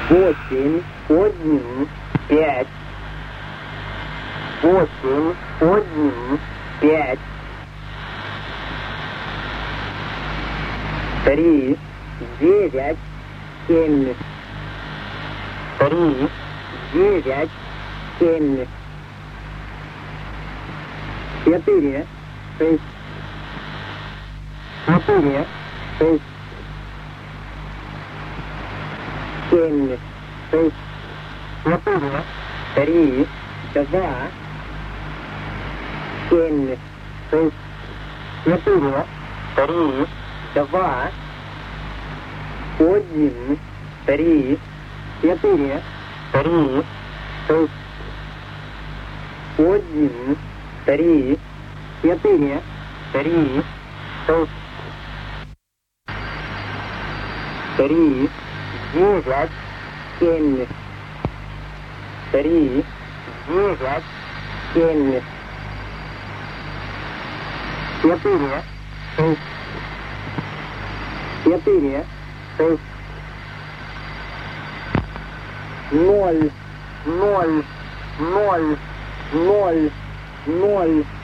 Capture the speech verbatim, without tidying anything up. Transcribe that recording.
восемь, один, пять. Восемь, один, пять. Три, девять, семь. Три, девять, семь. Четыре, шесть. Четыре, шесть. Семь, шесть. Четыре, три, два. Семь, шесть. Четыре, три, два. Один, три, четыре, три, шесть. Один, три, четыре, три, шесть. Три, девять, семь. Три, девять, семь. Четыре, шесть. Четыре, шесть. Ноль, ноль, ноль, ноль, ноль.